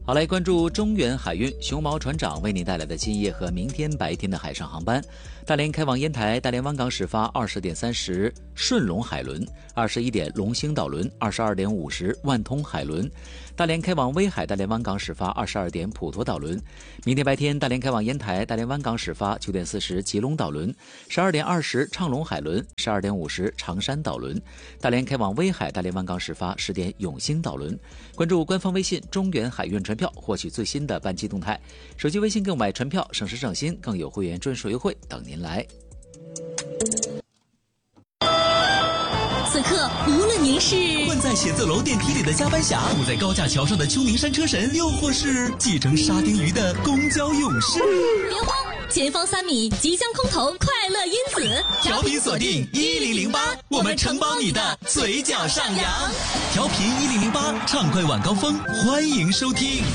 好，来关注中远海运熊猫船长为您带来的今夜和明天白天的海上航班。大连开往烟台，大连湾港始发20点30顺龙海轮，21点龙兴岛轮，22点50万通海轮。大连开往威海，大连湾港始发22点普陀岛轮。明天白天，大连开往烟台，大连湾港始发9点40吉隆岛轮，12点20畅龙海轮，12点50长山岛轮。大连开往威海，大连湾港始发10点永兴岛轮。关注官方微信中远海运船票，获取最新的班机动态。手机微信购买船票省时省心，更有会员专属优惠等您来。 此刻，无论您是困在写字楼电梯里的加班侠，堵在高架桥上的秋名山车神，又或是继承沙丁鱼的公交勇士， 别慌，前方3米即将空投快乐因子， 调频锁定1008，我们承包你的嘴角上扬。调频1008，畅快晚高峰，欢迎收听。